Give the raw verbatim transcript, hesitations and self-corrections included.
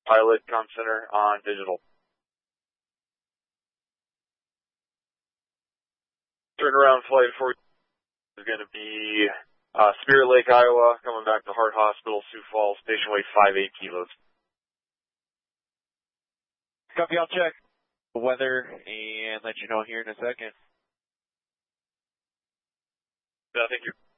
pilot, comm center on digital. Turnaround flight for is going to be uh, Spirit Lake, Iowa, coming back to Hart Hospital, Sioux Falls, station weight five eight kilos. Copy, I'll check the weather and let you know here in a second. Yeah, thank you.